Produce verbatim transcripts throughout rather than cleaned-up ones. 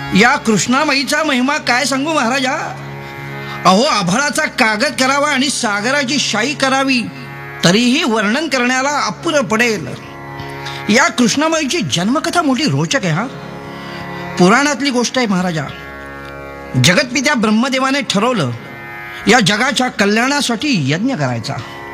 या कृष्णामाईचा महिमा काय सांगू महाराजा. अहो, आभाळाचा कागद करावा आणि सागराची शाई करावी तरीही वर्णन करण्याला अपुरं पडेल. या कृष्णामाईची जन्मकथा मोठी रोचक आहे. हा पुराणातली गोष्ट आहे महाराजा. जगतपित्या ब्रह्मदेवाने ठरवलं या जगाच्या कल्याणासाठी यज्ञ करायचा.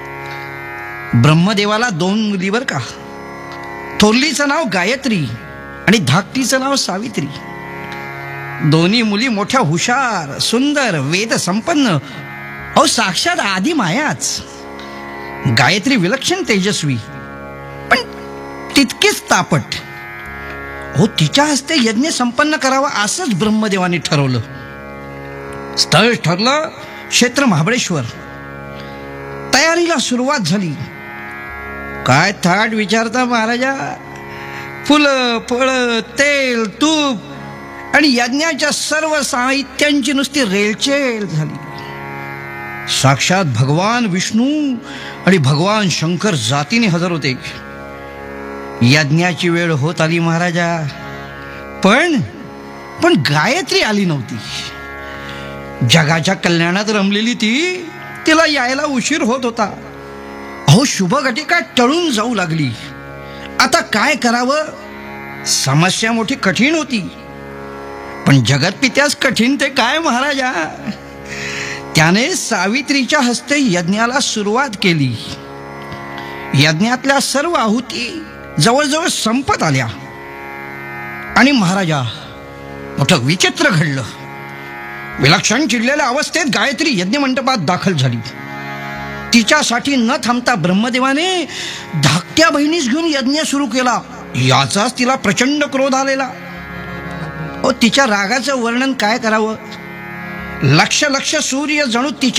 ब्रह्मदेवाला दोन मुली बर का. थोरलीचं नाव गायत्री आणि धाकटीचं नाव सावित्री. दोन्ही मुली मोठ्या हुशार, सुंदर, वेद संपन्न, अहो साक्षात आदी मायाच. गायत्री विलक्षण तेजस्वी पण तितकीच तापट. हो, तिच्या हस्ते यज्ञ संपन्न करावा असंच ब्रह्मदेवाने ठरवलं. स्थळ ठरलं क्षेत्र महाबळेश्वर. तयारीला सुरुवात झाली. काय थाट विचारता महाराजा. फुलं, फळं, तेल, तूप आणि यज्ञाच्या सर्व साहित्यांची नुसती रेलचेल झाली. साक्षात भगवान विष्णू आणि भगवान शंकर जातीने हजर होते. यज्ञाची वेळ होत आली महाराजा. पण पण गायत्री आली नव्हती. जगाच्या कल्याणात रमलेली ती, तिला यायला उशीर होत होता. अहो, शुभ घटिका टळून जाऊ लागली. आता काय करावं. समस्या मोठी कठीण होती. पण जगतपित्यास कठीण ते काय महाराजा. त्याने सावित्रीच्या हस्ते यज्ञाला सुरुवात केली. यज्ञातल्या सर्व आहुती जवळजवळ संपत आल्या आणि महाराजा मोठं विचित्र घडलं. विलक्षण चिडलेल्या अवस्थेत गायत्री यज्ञ मंडपात दाखल झाली. तिच्यासाठी न थांबता ब्रह्मदेवाने धाकट्या बहिणीस घेऊन यज्ञ सुरू केला. याचाच तिला प्रचंड क्रोध आलेला. ओ, तिच्या रागाचं वर्णन काय करावं. लक्ष लक्ष सूर्य जणू तिच्या